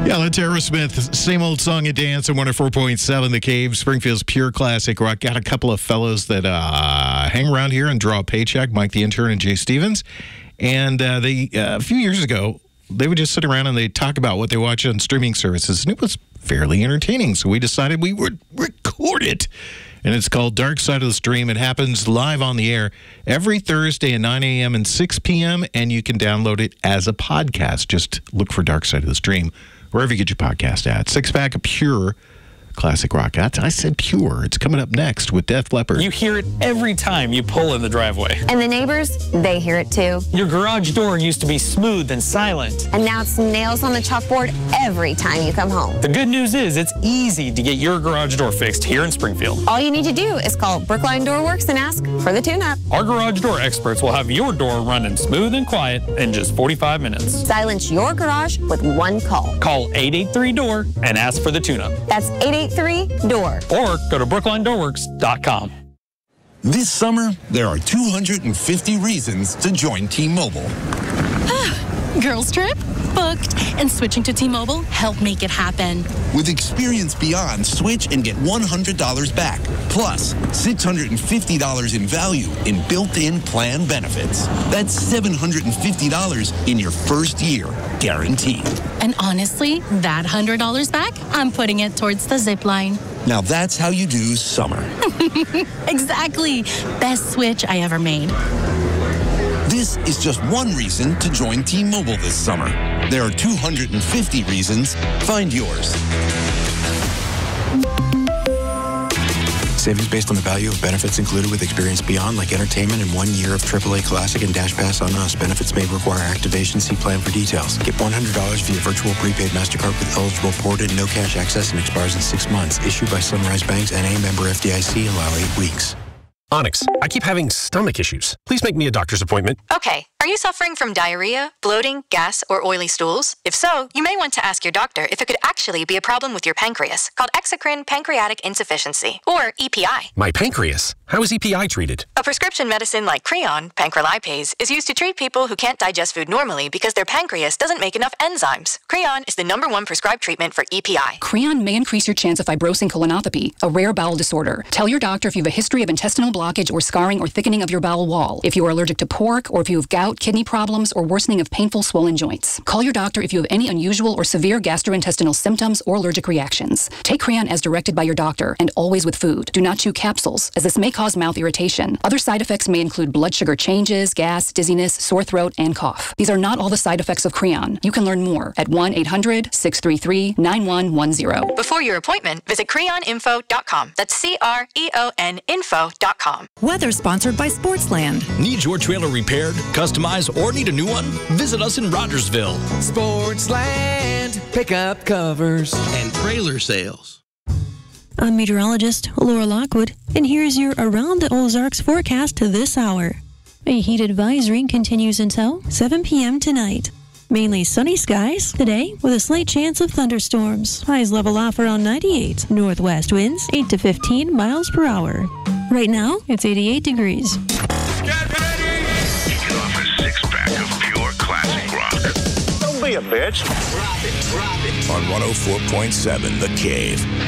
Yeah, let's Aerosmith. Same old song and dance on 104.7 The Cave, Springfield's pure classic rock. Got a couple of fellows that hang around here and draw a paycheck, Mike the Intern and Jay Stevens. And they a few years ago, they would just sit around and they'd talk about what they watch on streaming services. And it was fairly entertaining. So we decided we would record it. And it's called Dark Side of the Stream. It happens live on the air every Thursday at 9 a.m. and 6 p.m. And you can download it as a podcast. Just look for Dark Side of the Stream wherever you get your podcast at. Six-pack of pure classic rock. I said pure. It's coming up next with Def Leppard. You hear it every time you pull in the driveway. And the neighbors, they hear it too. Your garage door used to be smooth and silent. And now it's nails on the chalkboard every time you come home. The good news is it's easy to get your garage door fixed here in Springfield. All you need to do is call Brookline Door Works and ask for the tune-up. Our garage door experts will have your door running smooth and quiet in just 45 minutes. Silence your garage with one call. Call 883-DOOR and ask for the tune-up. That's 883-DOOR. Or go to brooklinedoorworks.com. This summer, there are 250 reasons to join T-Mobile. Girls trip? Booked. And switching to T-Mobile helped make it happen. With Experience Beyond, switch and get $100 back. Plus, $650 in value in built-in plan benefits. That's $750 in your first year, guaranteed. And honestly, that $100 back, I'm putting it towards the zip line. Now that's how you do summer. Exactly. Best switch I ever made. This is just one reason to join T-Mobile this summer. There are 250 reasons. Find yours. Savings based on the value of benefits included with Experience Beyond, like entertainment and 1 year of AAA Classic and Dash Pass on Us. Benefits may require activation. See plan for details. Get $100 via virtual prepaid MasterCard with eligible ported, no cash access, and expires in 6 months. Issued by Sunrise Banks, N.A. member FDIC. Allow 8 weeks. Onyx, I keep having stomach issues. Please make me a doctor's appointment. Okay. Are you suffering from diarrhea, bloating, gas, or oily stools? If so, you may want to ask your doctor if it could actually be a problem with your pancreas, called exocrine pancreatic insufficiency, or EPI. My pancreas? How is EPI treated? A prescription medicine like Creon, pancrelipase, is used to treat people who can't digest food normally because their pancreas doesn't make enough enzymes. Creon is the #1 prescribed treatment for EPI. Creon may increase your chance of fibrosing colonopathy, a rare bowel disorder. Tell your doctor if you have a history of intestinal blockage or scarring or thickening of your bowel wall, if you are allergic to pork, or if you have gout, kidney problems, or worsening of painful swollen joints. Call your doctor if you have any unusual or severe gastrointestinal symptoms or allergic reactions. Take Creon as directed by your doctor, and always with food. Do not chew capsules, as this may cause mouth irritation. Other side effects may include blood sugar changes, gas, dizziness, sore throat, and cough. These are not all the side effects of Creon. You can learn more at 1-800-633-9110. Before your appointment, visit creoninfo.com. That's CREON info.com. Weather sponsored by Sportsland. Need your trailer repaired, customized, or need a new one? Visit us in Rogersville. Sportsland, pickup covers, and trailer sales. I'm meteorologist Laura Lockwood, and here's your Around the Ozarks forecast to this hour. A heat advisory continues until 7 p.m. tonight. Mainly sunny skies today with a slight chance of thunderstorms. Highs level off around 98. Northwest winds 8 to 15 miles per hour. Right now, it's 88 degrees. Get ready! You can offer a six-pack of pure classic rock. Don't be a bitch. On 104.7 The Cave.